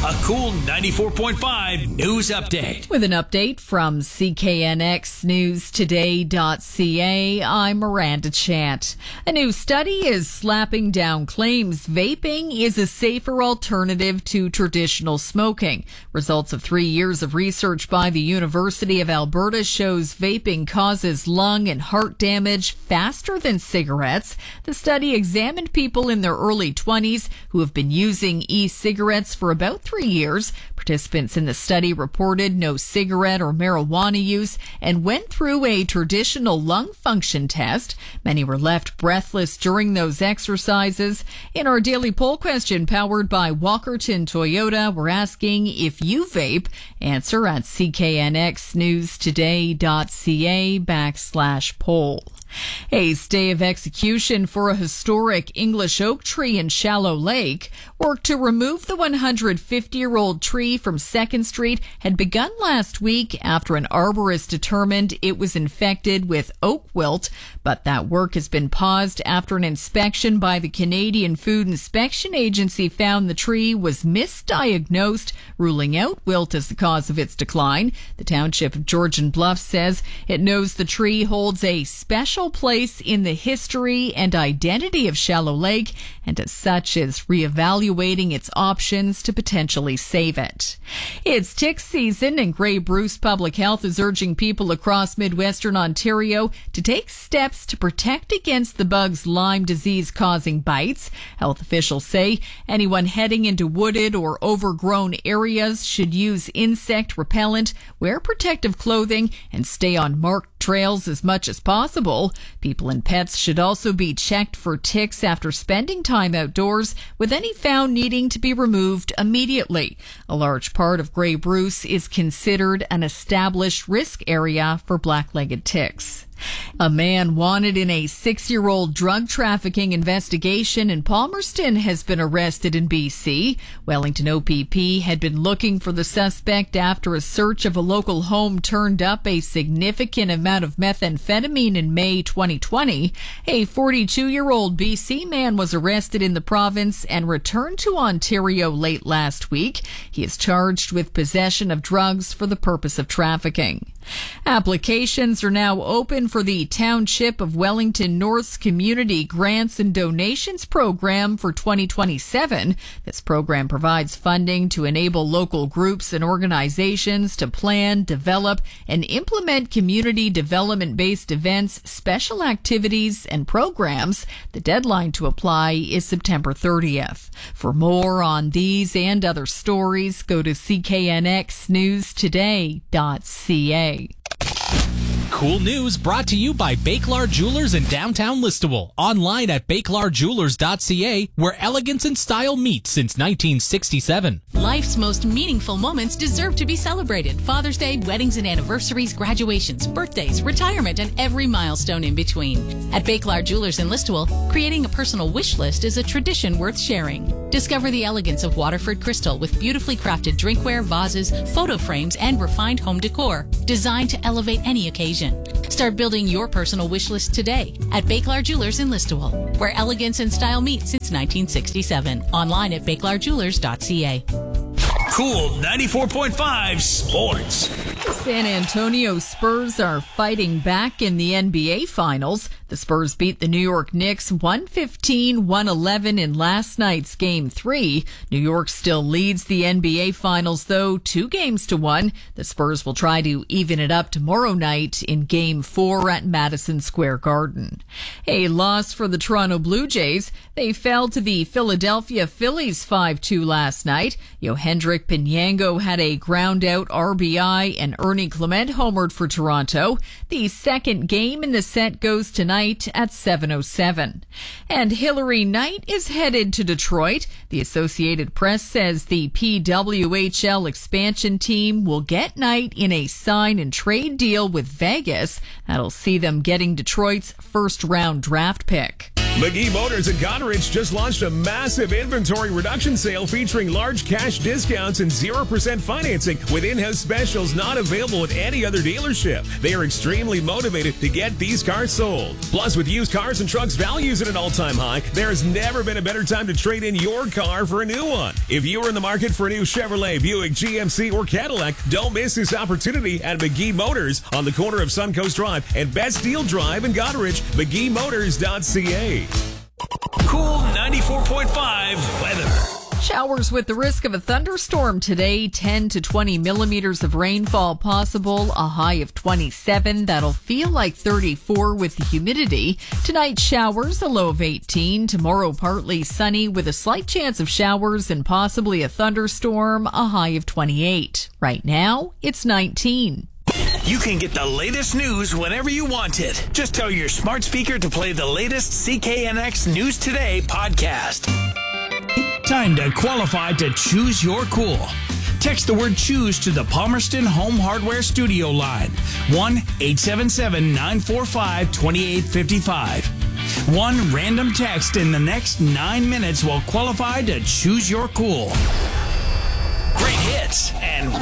A cool 94.5 news update. With an update from CKNXNewsToday.ca, I'm Miranda Chant. A new study is slapping down claims vaping is a safer alternative to traditional smoking. Results of 3 years of research by the University of Alberta shows vaping causes lung and heart damage faster than cigarettes. The study examined people in their early 20s who have been using e-cigarettes for about 3 years. Participants in the study reported no cigarette or marijuana use and went through a traditional lung function test. Many were left breathless during those exercises. In our daily poll question powered by Walkerton Toyota, we're asking if you vape. Answer at cknxnewstoday.ca/poll. A stay of execution for a historic English oak tree in Shallow Lake. Work to remove the 150-year-old tree from 2nd Street had begun last week after an arborist determined it was infected with oak wilt, but that work has been paused after an inspection by the Canadian Food Inspection Agency found the tree was misdiagnosed, ruling out wilt as the cause of its decline. The township of Georgian Bluff says it knows the tree holds a special place in the history and identity of Shallow Lake, and as such is reevaluating its options to potentially save it. It's tick season, and Grey Bruce Public Health is urging people across Midwestern Ontario to take steps to protect against the bug's Lyme disease causing bites. Health officials say anyone heading into wooded or overgrown areas should use insect repellent, wear protective clothing, and stay on marked trails as much as possible. People and pets should also be checked for ticks after spending time outdoors, with any found needing to be removed immediately. A large part of Grey Bruce is considered an established risk area for black-legged ticks. A man wanted in a 6-year-old drug trafficking investigation in Palmerston has been arrested in BC. Wellington OPP had been looking for the suspect after a search of a local home turned up a significant amount of methamphetamine in May 2020. A 42-year-old BC man was arrested in the province and returned to Ontario late last week. He is charged with possession of drugs for the purpose of trafficking. Applications are now open for the Township of Wellington North's Community Grants and Donations Program for 2027. This program provides funding to enable local groups and organizations to plan, develop, and implement community development-based events, special activities, and programs. The deadline to apply is September 30th. For more on these and other stories, go to cknxnewstoday.ca. Cool news brought to you by Bakelar Jewelers in downtown Listowel. Online at bakelarjewelers.ca, where elegance and style meet since 1967. Life's most meaningful moments deserve to be celebrated. Father's Day, weddings and anniversaries, graduations, birthdays, retirement, and every milestone in between. At Bakelar Jewelers in Listowel, creating a personal wish list is a tradition worth sharing. Discover the elegance of Waterford crystal with beautifully crafted drinkware, vases, photo frames, and refined home decor, designed to elevate any occasion. Start building your personal wish list today at Bakelar Jewelers in Listowel, where elegance and style meet since 1967. Online at bakelarjewelers.ca. Cool 94.5 Sports. The San Antonio Spurs are fighting back in the NBA Finals. The Spurs beat the New York Knicks 115-111 in last night's Game 3. New York still leads the NBA Finals, though, 2-1. The Spurs will try to even it up tomorrow night in Game 4 at Madison Square Garden. A loss for the Toronto Blue Jays. They fell to the Philadelphia Phillies 5-2 last night. Yohendrick Pinango had a ground-out RBI, and Ernie Clement homered for Toronto. The second game in the set goes tonight at 7:07. And Hilary Knight is headed to Detroit. The Associated Press says the PWHL expansion team will get Knight in a sign and trade deal with Vegas. That'll see them getting Detroit's first-round draft pick. McGee Motors at Goderich just launched a massive inventory reduction sale featuring large cash discounts and 0% financing with in-house specials not available at any other dealership. They are extremely motivated to get these cars sold. Plus, with used cars and trucks values at an all-time high, there has never been a better time to trade in your car for a new one. If you are in the market for a new Chevrolet, Buick, GMC, or Cadillac, don't miss this opportunity at McGee Motors on the corner of Suncoast Drive and Bastille Drive in Goderich, McGeeMotors.ca. Cool 94.5 weather. Showers with the risk of a thunderstorm today. 10 to 20 millimeters of rainfall possible. A high of 27. That'll feel like 34 with the humidity. Tonight, showers, a low of 18. Tomorrow, partly sunny with a slight chance of showers and possibly a thunderstorm. A high of 28. Right now, it's 19. You can get the latest news whenever you want it. Just tell your smart speaker to play the latest CKNX News Today podcast. Time to qualify to choose your cool. Text the word choose to the Palmerston Home Hardware Studio line. 1-877-945-2855. One random text in the next 9 minutes will qualify to choose your cool. Great hits and